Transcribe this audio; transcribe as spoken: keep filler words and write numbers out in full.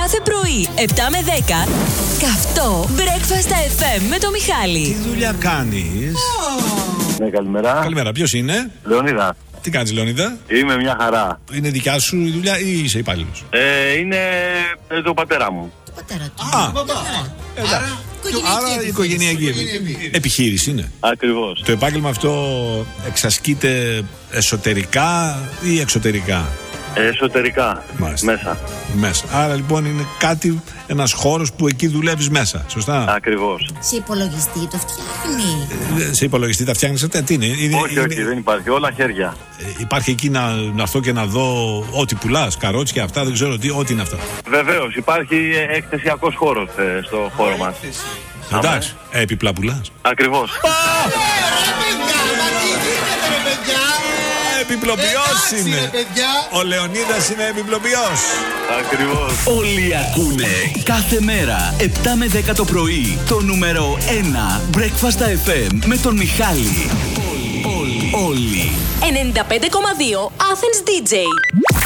Κάθε πρωί, επτά με δέκα, καυτό Breakfast εφ εμ με το Μιχάλη. Τι δουλειά κάνεις? Ναι, καλημέρα. Καλημέρα, ποιος είναι? Λεωνίδα. Τι κάνεις, Λεωνίδα? Είμαι μια χαρά. Είναι δικιά σου η δουλειά ή είσαι υπάλληλος? Ε, είναι ε, το πατέρα μου. Το πατέρα του. Α, Άρα, άρα η οικογενειακή επιχείρηση είναι. Ακριβώς. Το επάγγελμα αυτό εξασκείται εσωτερικά ή εξωτερικά? Ε, εσωτερικά. Μάλιστα. Μέσα. Μέσα. Άρα λοιπόν είναι κάτι, ένας χώρος που εκεί δουλεύεις μέσα. Σωστά. Ακριβώς. σε υπολογιστή το φτιάχνει. Ε, Σε υπολογιστή τα φτιάχνεις αυτά? Τι είναι? είναι Όχι, είναι- όχι, δεν υπάρχει. Όλα χέρια. ε, Υπάρχει εκεί να, να έρθω και να δω ό,τι πουλάς, καρότσια, αυτά, δεν ξέρω τι, ό,τι είναι αυτό. Βεβαίως, υπάρχει ε, εκθεσιακός χώρος ε, στο χώρο μας. Εντάξει, ε, επιπλά πουλάς. Ακριβώς. Επιπλοποιός είναι. Ο Λεωνίδας είναι επιπλοποιός. Ακριβώς. Όλοι ακούνε κάθε μέρα επτά με δέκα το πρωί το νούμερο ένα Breakfast εφ εμ με τον Μιχάλη. Όλοι, όλοι. ενενήντα πέντε κόμμα δύο Athens ντι τζέι.